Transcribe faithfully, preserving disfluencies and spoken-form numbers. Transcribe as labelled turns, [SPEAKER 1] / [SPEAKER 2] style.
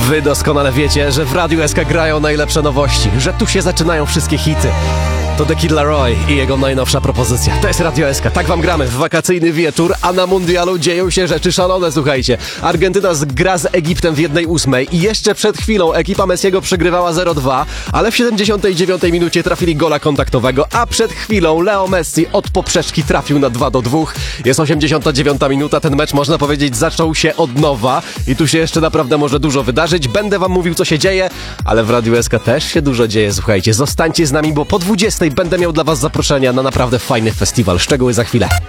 [SPEAKER 1] Wy doskonale wiecie, że w Radiu S K grają najlepsze nowości, że tu się zaczynają wszystkie hity. To The Kid Laroi i jego najnowsza propozycja. To jest Radio S K. Tak wam gramy w wakacyjny wieczór, a na mundialu dzieją się rzeczy szalone, słuchajcie. Argentyna gra z Egiptem w jednej ósmej i jeszcze przed chwilą ekipa Messiego przegrywała zero dwa, ale w siedemdziesiątej dziewiątej minucie trafili gola kontaktowego, a przed chwilą Leo Messi od poprzeczki trafił na dwa do dwóch. Jest osiemdziesiąta dziewiąta minuta, ten mecz, można powiedzieć, zaczął się od nowa i tu się jeszcze naprawdę może dużo wydarzyć. Będę wam mówił, co się dzieje, ale w Radiu S K też się dużo dzieje, słuchajcie. Zostańcie z nami, bo po dwudziestej będę miał dla was zaproszenia na naprawdę fajny festiwal. Szczegóły za chwilę.